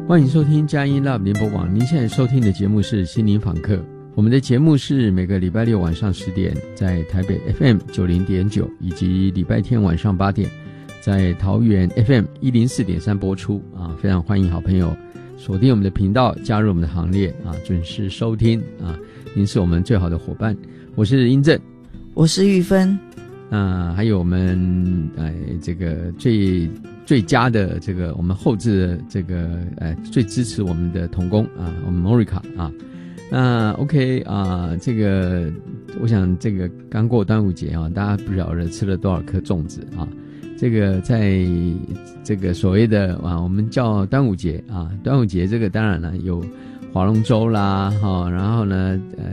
欢迎收听佳音 Love 联播网，您现在收听的节目是心灵访客。我们的节目是每个礼拜六晚上10点在台北 FM 90.9，以及礼拜天晚上8点在桃园 FM 104.3播出啊。非常欢迎好朋友锁定我们的频道，加入我们的行列啊，准时收听啊。您是我们最好的伙伴。我是英正， 我是玉芬。 还有我们这个最佳的这个我们后置的这个最支持我们的同工啊，我们 Morica 啊。那 OK 啊，这个我想这个刚过端午节啊，大家不晓得吃了多少颗粽子啊。这个在这个所谓的我们叫端午节啊，端午节这个当然了有划龙舟啦，然后呢